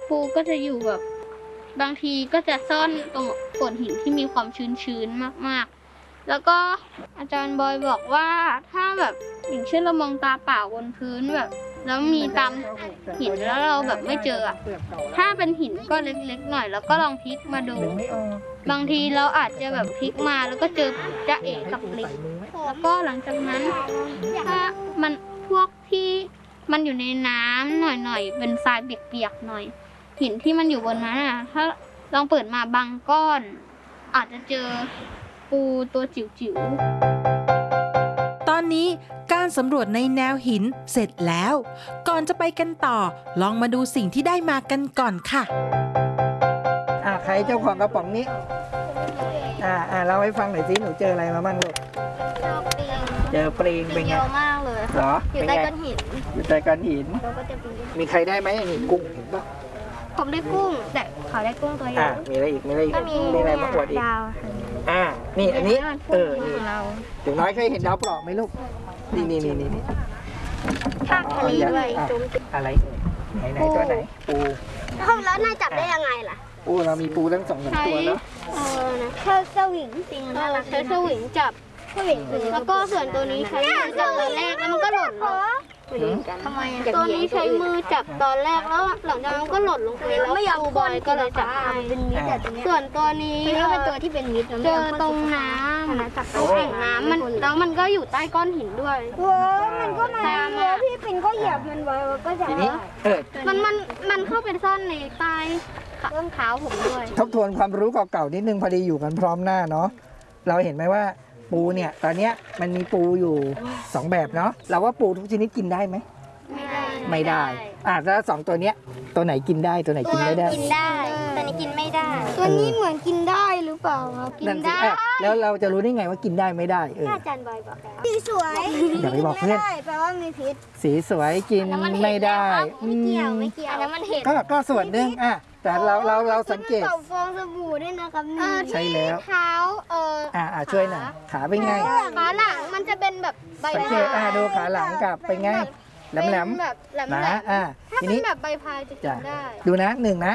ปูก็จะอยู่แบบบางทีก็จะซ่อนตรงโขดหินที่มีความชื้นๆมากๆแล้วก็อาจารย์บอยบอกว่าถ้าแบบอย่างเช่นเรามองตาเปล่าบนพื้นแบบแล้วมีตามหินแล้วเราแบบไม่เจอถ้าเป็นหินก็เล็กๆหน่อยแล้วก็ลองพลิกมาดูบางทีเราอาจจะแบบพลิกมาแล้วก็เจอจ๊ะเอ๋กับลิงแล้วก็หลังจากนั้นถ้ามันพวกที่มันอยู่ในน้ำหน่อยๆเป็นทรายเปียกๆหน่อยหินที่มันอยู่บนนั้นถ้าลองเปิดมาบางก้อนอาจจะเจอปูตัวจิ๋วๆตอนนี้การสำรวจในแนวหินเสร็จแล้วก่อนจะไปกันต่อลองมาดูสิ่งที่ได้มากันก่อนค่ะใครเจ้าของกระป๋องนี้เล่าให้ฟังหน่อยสิหนูเจออะไรมาบ้างลูกเจอปลิงเป็นไงเยอะมากเลยเหรออยู่ใต้ก้อนหินมีใครได้ไหมนี่กุ้งเห็นปะผมได้กุ้งแต่เขาได้กุ้งตัวใหญ่มีอะไรอีกมีอะไรมาอวดอีกนี่อันนี้นี่ถึงน้อยเคยเห็นดาวเปราะไหมลูกนี่ภาคทะเลด้วยอะไรไหนตัวไหนปูแล้วนายจับได้ยังไงล่ะปูเรามีปูทั้ง2 ตัวเนาะใช้สวิงจริงใช้สวิงจับแล้วก็ส่วนตัวนี้ใช้มือจับตอนแรกแล้วมันก็หล่นทำไมตัวนี้ใช้มือจับตอนแรกแล้วหลังจากนั้นก็หล่นลงไปแล้วไม่ยอมบอยก็เลยจับส่วนตัวนี้เป็นตัวที่เป็นมิดเจอตรงน้ำจับตรงแอ่งน้ำมันแล้วมันก็อยู่ใต้ก้อนหินด้วยมันก็มาพี่ปิ่นก็เหยียบมันไว้ก็จะทีนี้มันเข้าไปซ่อนในใต้ต้นเท้าผมด้วยทบทวนความรู้เก่าๆนิดนึงพอดีอยู่กันพร้อมหน้าเนาะเราเห็นไหมว่าปูเนี่ยตอนนี้มันมีปูอยู่2 แบบเนาะเราว่าปูทุกชนิดกินได้ไหมไม่ได้แล้ว2 ตัวเนี้ยตัวไหนกินได้ตัวไหนกินไม่ได้กินได้ตัวนี้กินไม่ได้ตัวนี้เหมือนกินได้หรือเปล่าครับกินได้แล้วเราจะรู้ได้ไงว่ากินได้ไม่ได้อาจารย์บอยบอกสีสวยอย่าไปบอกเพื่อนแปลว่ามีพิษสีสวยกินไม่ได้ไม่เกี่ยวแล้วมันเห็นก็ส่วนหนึ่งแต่เราสังเกตฟองสบู่ด้วยนะครับใช่แล้วเท้าช่วยหน่อยขาเป็นไงขาหลังมันจะเป็นแบบใบสังเกตดูขาหลังกับเป็นไงแหลมนะทีนี้แบบใบพายจะกินได้ดูนะ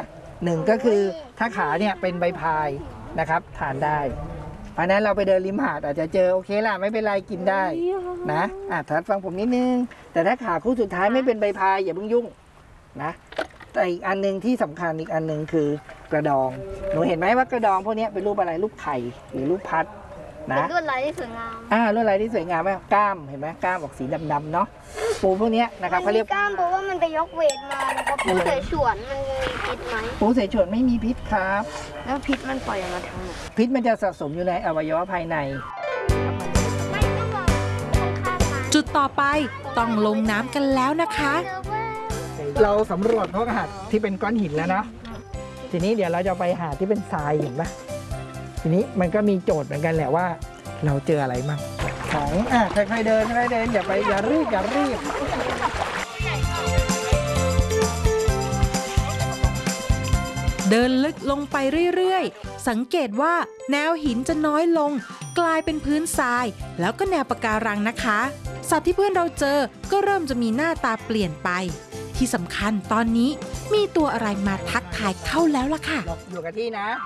1ก็คือถ้าขาเนี่ยเป็นใบพายนะครับทานได้เพราะนั้นเราไปเดินริมหาดอาจจะเจอโอเคล่ะไม่เป็นไรกินได้นะทัดฟังผมนิดนึงแต่ถ้าขาคู่สุดท้ายไม่เป็นใบพายอย่าเพิ่งยุ่งนะแต่อีกอันนึงที่สำคัญอีกอันนึงคือกระดองหนูเห็นไหมว่ากระดองพวกนี้เป็นรูปอะไรรูปไข่หรือรูปพัดนะลวดลายที่สวยงามลวดลายที่สวยงามไหมกล้ามเห็นไหมกล้ามออกสีดำๆเนาะปูพวกนี้นะครับเขาเรียกกล้ามเพราะว่ามันไปยกเวทมาแล้วก็ปูเสฉวนมันมีพิษไหมปูเสฉวนไม่มีพิษครับแล้วพิษมันปล่อยออกมาทางไหนพิษมันจะสะสมอยู่ในอวัยวะภายในจุดต่อไปต้องลงน้ำกันแล้วนะคะเราสำรวจพวกหาดที่เป็นก้อนหินแล้วนะทีนี้เดี๋ยวเราจะไปหาดที่เป็นทรายเห็นไหมทีนี้มันก็มีโจทย์เหมือนกันแหละว่าเราเจออะไรมั่งของค่อยๆเดินอย่ารีบเดินลึกลงไปเรื่อยๆสังเกตว่าแนวหินจะน้อยลงกลายเป็นพื้นทรายแล้วก็แนวปะการังนะคะสัตว์ที่เพื่อนเราเจอก็เริ่มจะมีหน้าตาเปลี่ยนไปที่สำคัญตอนนี้มีตัวอะไรมาทักทายเข้าแล้วล่ะค่ะอยู่กับที่นะ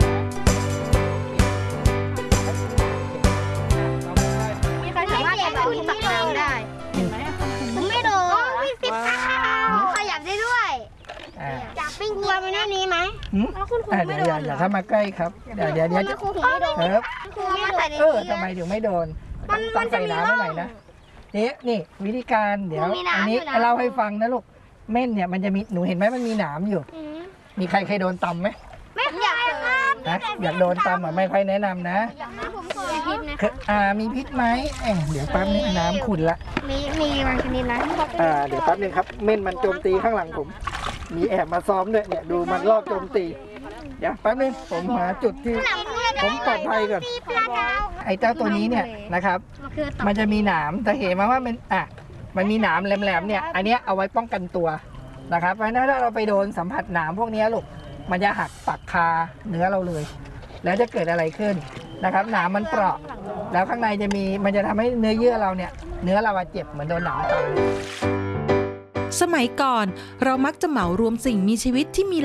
มีใครสามารถทำคุณตักน้ำได้ไม่โดนมีสิบขยับได้ด้วยจับปิ้งตัวมันนี่ไหมแล้วคุณครูไม่โดนอย่าเข้ามาใกล้ครับเดี๋ยวครูถึงไม่โดนครูมาใส่ในนี้ทำไมถึงไม่โดนต้องใส่น้ำไว้หน่อยนะนี่วิธีการเดี๋ยวอันนี้เล่าให้ฟังนะลูกเม่นเนี่ยมันจะมีหนูเห็นไหมมันมีหนามอยู่มีใครเคยโดนตำไหมไม่อยากอยากโดนตำไม่ค่อยแนะนำนะมีพิษไหมเดี๋ยวแป๊บนึงน้ำขุ่นละมีบางชนิดนะเดี๋ยวแป๊บนึงครับเม่นมันโจมตีข้างหลังผมมีแอบมาซ้อมด้วยเนี่ยดูมันรอบโจมตีเดี๋ยวแป๊บนึงผมหาจุดที่ผมปลอดภัยก่อนไอ้เจ้าตัวนี้เนี่ยนะครับมันจะมีหนามแต่เห็นไหมว่ามันมีหนามแหลมๆเนี่ยอันนี้เอาไว้ป้องกันตัวนะครับเพราะฉะนั้นถ้าเราไปโดนสัมผัสหนามพวกนี้ลูกมันจะหักปักคาเนื้อเราเลยแล้วจะเกิดอะไรขึ้นนะครับหนามมันเปราะแล้วข้างในมันจะทำให้เนื้อเยื่อเราเนี่ยเนื้อเราเจ็บเหมือนโดนหนามตำสมัยก่อนเรามักจะเหมารวมสิ่งมีชีวิตที่มี